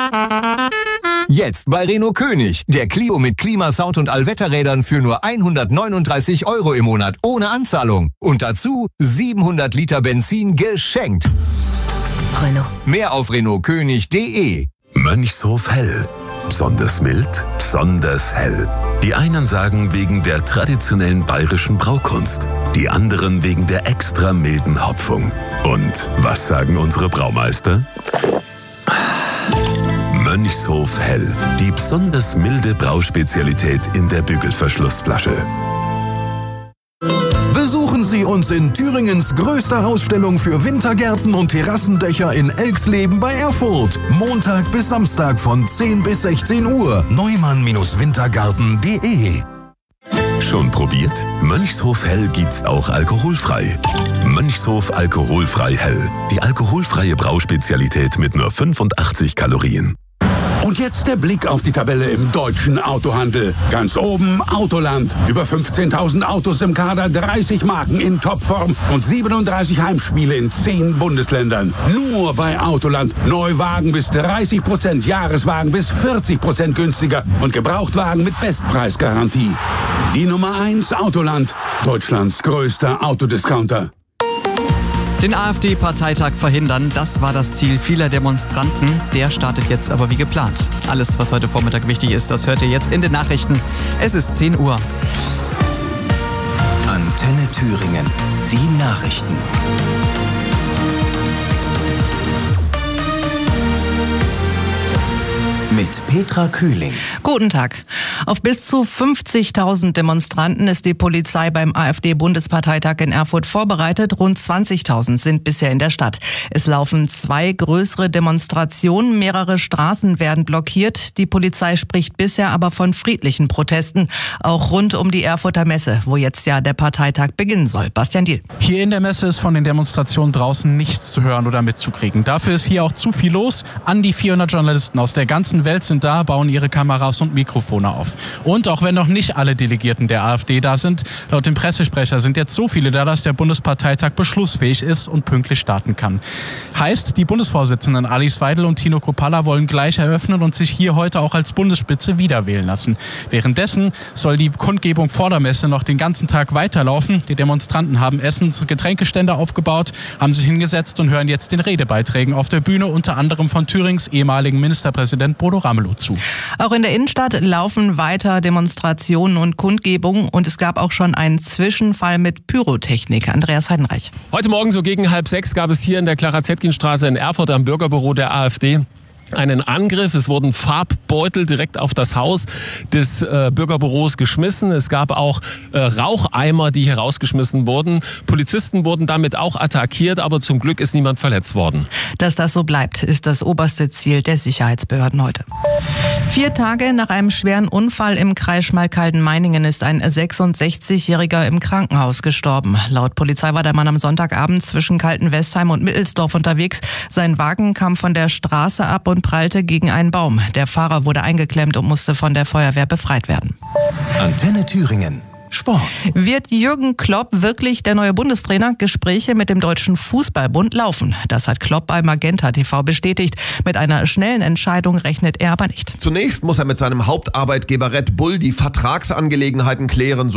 Jetzt bei Renault König. Der Clio mit Klimasound und Allwetterrädern für nur 139 € im Monat ohne Anzahlung. Und dazu 700 Liter Benzin geschenkt. Renault. Mehr auf renaultkönig.de. Mönchshof Hell. Besonders mild, besonders hell. Die einen sagen wegen der traditionellen bayerischen Braukunst, die anderen wegen der extra milden Hopfung. Und was sagen unsere Braumeister? Mönchshof Hell, die besonders milde Brauspezialität in der Bügelverschlussflasche. Besuchen Sie uns in Thüringens größter Ausstellung für Wintergärten und Terrassendächer in Elxleben bei Erfurt. Montag bis Samstag von 10 bis 16 Uhr. Neumann-Wintergarten.de. Schon probiert? Mönchshof Hell gibt's auch alkoholfrei. Mönchshof Alkoholfrei Hell. Die alkoholfreie Brauspezialität mit nur 85 Kalorien. Und jetzt der Blick auf die Tabelle im deutschen Autohandel. Ganz oben Autoland. Über 15.000 Autos im Kader, 30 Marken in Topform und 37 Heimspiele in 10 Bundesländern. Nur bei Autoland. Neuwagen bis 30%, Jahreswagen bis 40% günstiger und Gebrauchtwagen mit Bestpreisgarantie. Die Nummer 1 Autoland. Deutschlands größter Autodiscounter. Den AfD-Parteitag verhindern, das war das Ziel vieler Demonstranten. Der startet jetzt aber wie geplant. Alles, was heute Vormittag wichtig ist, das hört ihr jetzt in den Nachrichten. Es ist 10 Uhr. Antenne Thüringen. Die Nachrichten. Mit Petra Kühling. Guten Tag. Auf bis zu 50.000 Demonstranten ist die Polizei beim AfD-Bundesparteitag in Erfurt vorbereitet. Rund 20.000 sind bisher in der Stadt. Es laufen 2 größere Demonstrationen. Mehrere Straßen werden blockiert. Die Polizei spricht bisher aber von friedlichen Protesten. Auch rund um die Erfurter Messe, wo jetzt ja der Parteitag beginnen soll. Bastian Diel. Hier in der Messe ist von den Demonstrationen draußen nichts zu hören oder mitzukriegen. Dafür ist hier auch zu viel los. An die 400 Journalisten aus der ganzen Welt sind da, bauen ihre Kameras und Mikrofone auf. Und auch wenn noch nicht alle Delegierten der AfD da sind, laut dem Pressesprecher sind jetzt so viele da, dass der Bundesparteitag beschlussfähig ist und pünktlich starten kann. Heißt, die Bundesvorsitzenden Alice Weidel und Tino Kruppalla wollen gleich eröffnen und sich hier heute auch als Bundesspitze wiederwählen lassen. Währenddessen soll die Kundgebung vor der Messe noch den ganzen Tag weiterlaufen. Die Demonstranten haben Essens- und Getränkestände aufgebaut, haben sich hingesetzt und hören jetzt den Redebeiträgen auf der Bühne, unter anderem von Thürings ehemaligen Ministerpräsident Bodo Ramelow zu. Auch in der Innenstadt laufen weiter Demonstrationen und Kundgebungen und es gab auch schon einen Zwischenfall mit Pyrotechnik. Andreas Heidenreich. Heute Morgen so gegen 5:30 gab es hier in der Clara-Zetkin-Straße in Erfurt am Bürgerbüro der AfD einen Angriff. Es wurden Farbbeutel direkt auf das Haus des Bürgerbüros geschmissen. Es gab auch Raucheimer, die hier rausgeschmissen wurden. Polizisten wurden damit auch attackiert, aber zum Glück ist niemand verletzt worden. Dass das so bleibt, ist das oberste Ziel der Sicherheitsbehörden heute. 4 Tage nach einem schweren Unfall im Kreis Schmalkalden-Meiningen ist ein 66-Jähriger im Krankenhaus gestorben. Laut Polizei war der Mann am Sonntagabend zwischen Kalten-Westheim und Mittelsdorf unterwegs. Sein Wagen kam von der Straße ab und prallte gegen einen Baum. Der Fahrer wurde eingeklemmt und musste von der Feuerwehr befreit werden. Antenne Thüringen. Sport. Wird Jürgen Klopp wirklich der neue Bundestrainer? Gespräche mit dem Deutschen Fußballbund laufen. Das hat Klopp bei Magenta TV bestätigt. Mit einer schnellen Entscheidung rechnet er aber nicht. Zunächst muss er mit seinem Hauptarbeitgeber Red Bull die Vertragsangelegenheiten klären.